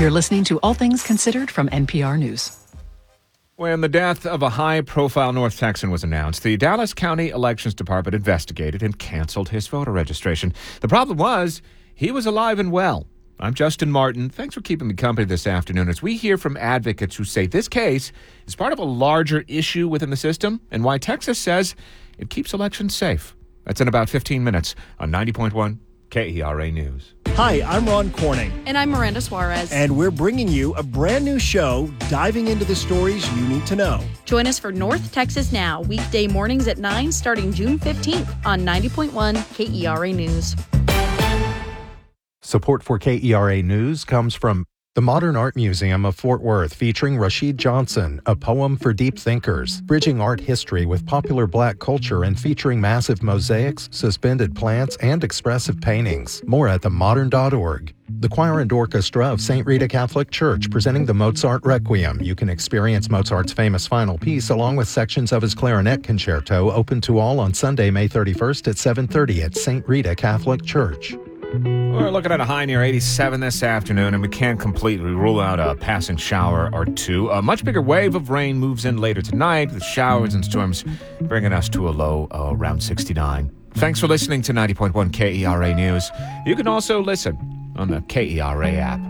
You're listening to All Things Considered from NPR News. When the death of a high-profile North Texan was announced, the Dallas County Elections Department investigated and canceled his voter registration. The problem was, he was alive and well. I'm Justin Martin. Thanks for keeping me company this afternoon as we hear from advocates who say this case is part of a larger issue within the system and why Texas says it keeps elections safe. That's in about 15 minutes on 90.1 KERA News. Hi, I'm Ron Corning. And I'm Miranda Suarez. And we're bringing you a brand new show diving into the stories you need to know. Join us for North Texas Now, weekday mornings at 9 starting June 15th on 90.1 KERA News. Support for KERA News comes from the Modern Art Museum of Fort Worth, featuring Rashid Johnson, A Poem for Deep Thinkers, bridging art history with popular Black culture and featuring massive mosaics, suspended plants, and expressive paintings. More at themodern.org. The choir and orchestra of St. Rita Catholic Church presenting the Mozart Requiem. You can experience Mozart's famous final piece along with sections of his clarinet concerto, open to all on Sunday, May 31st at 7:30 at St. Rita Catholic Church. We're looking at a high near 87 this afternoon, and we can't completely rule out a passing shower or two. A much bigger wave of rain moves in later tonight, with showers and storms bringing us to a low around 69. Thanks for listening to 90.1 KERA News. You can also listen on the KERA app.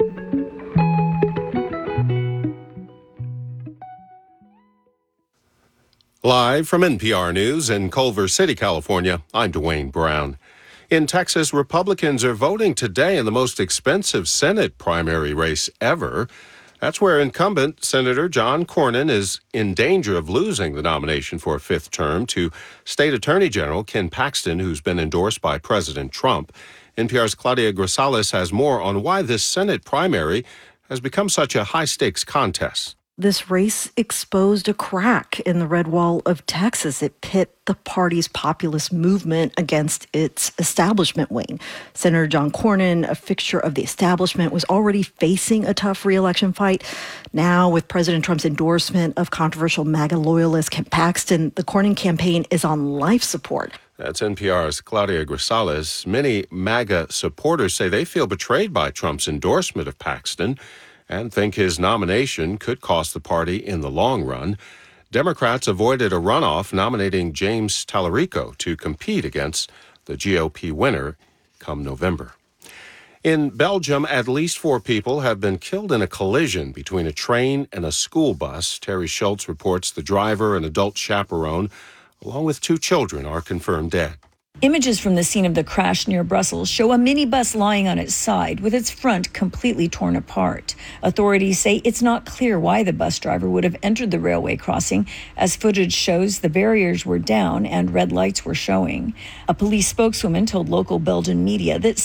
Live from NPR News in Culver City, California, I'm Dwayne Brown. In Texas, Republicans are voting today in the most expensive Senate primary race ever. That's where incumbent Senator John Cornyn is in danger of losing the nomination for a fifth term to State Attorney General Ken Paxton, who's been endorsed by President Trump. NPR's Claudia Grisales has more on why this Senate primary has become such a high-stakes contest. This race exposed a crack in the red wall of Texas. It pit the party's populist movement against its establishment wing. Senator John Cornyn, a fixture of the establishment, was already facing a tough re-election fight. Now, with President Trump's endorsement of controversial MAGA loyalist Ken Paxton, the Cornyn campaign is on life support. That's NPR's Claudia Grisales. Many MAGA supporters say they feel betrayed by Trump's endorsement of Paxton and think his nomination could cost the party in the long run. Democrats avoided a runoff nominating James Tallarico to compete against the GOP winner come November. In Belgium, at least 4 people have been killed in a collision between a train and a school bus. Terry Schultz reports the driver and adult chaperone, along with 2 children, are confirmed dead. Images from the scene of the crash near Brussels show a minibus lying on its side with its front completely torn apart. Authorities say it's not clear why the bus driver would have entered the railway crossing, as footage shows the barriers were down and red lights were showing. A police spokeswoman told local Belgian media that